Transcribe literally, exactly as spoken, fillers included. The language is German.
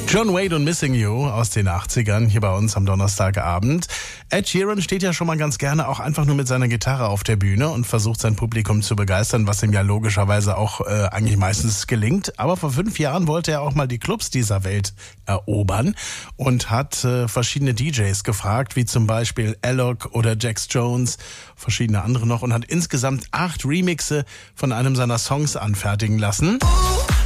John Wade und Missing You aus den achtzigern hier bei uns am Donnerstagabend. Ed Sheeran steht ja schon mal ganz gerne auch einfach nur mit seiner Gitarre auf der Bühne und versucht sein Publikum zu begeistern, was ihm ja logischerweise auch äh, eigentlich meistens gelingt. Aber vor fünf Jahren wollte er auch mal die Clubs dieser Welt erobern und hat äh, verschiedene D Js gefragt, wie zum Beispiel Alok oder Jax Jones, verschiedene andere noch, und hat insgesamt acht Remixe von einem seiner Songs anfertigen lassen.